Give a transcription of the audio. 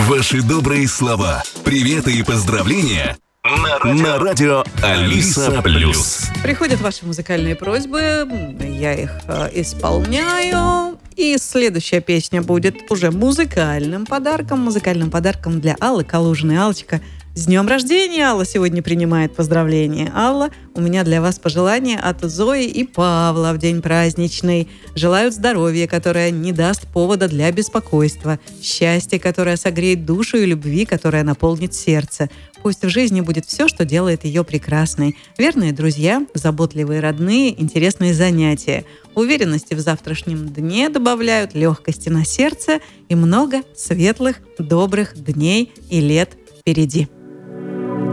Ваши добрые слова, приветы и поздравления на радио Алиса Плюс. Приходят ваши музыкальные просьбы, я их исполняю. И следующая песня будет уже музыкальным подарком для Аллы Калужиной. Аллочка, с днем рождения! Алла сегодня принимает поздравления. Алла, у меня для вас пожелание от Зои и Павла в день праздничный. Желают здоровья, которое не даст повода для беспокойства, счастья, которое согреет душу, и любви, которая наполнит сердце. Пусть в жизни будет все, что делает ее прекрасной. Верные друзья, заботливые родные, интересные занятия. Уверенности в завтрашнем дне добавляют, легкости на сердце и много светлых, добрых дней и лет впереди.